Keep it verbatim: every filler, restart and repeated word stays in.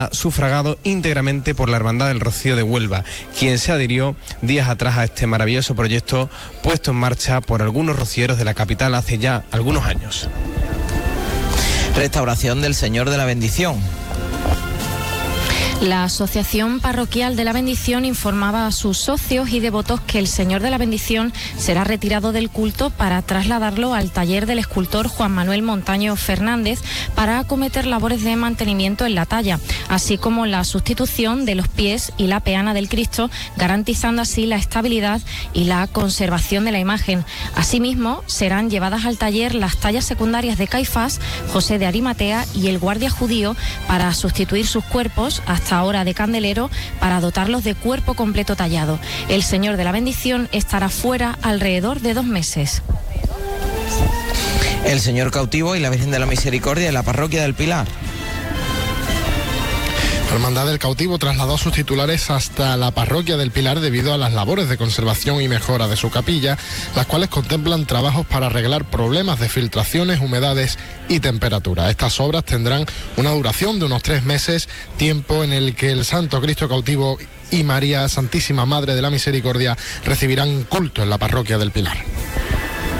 sufragado íntegramente por la Hermandad del Rocío de Huelva, quien se adhirió días atrás a este maravilloso proyecto puesto en marcha por algunos rocieros de la capital hace ya algunos años. Restauración del Señor de la Bendición. La Asociación Parroquial de la Bendición informaba a sus socios y devotos que el Señor de la Bendición será retirado del culto para trasladarlo al taller del escultor Juan Manuel Montaño Fernández para acometer labores de mantenimiento en la talla, así como la sustitución de los pies y la peana del Cristo, garantizando así la estabilidad y la conservación de la imagen. Asimismo, serán llevadas al taller las tallas secundarias de Caifás, José de Arimatea y el guardia judío para sustituir sus cuerpos hasta ahora de candelero para dotarlos de cuerpo completo tallado. El Señor de la Bendición estará fuera alrededor de dos meses. El Señor Cautivo y la Virgen de la Misericordia en la Parroquia del Pilar. La Hermandad del Cautivo trasladó sus titulares hasta la Parroquia del Pilar debido a las labores de conservación y mejora de su capilla, las cuales contemplan trabajos para arreglar problemas de filtraciones, humedades y temperatura. Estas obras tendrán una duración de unos tres meses, tiempo en el que el Santo Cristo Cautivo y María Santísima Madre de la Misericordia recibirán culto en la Parroquia del Pilar.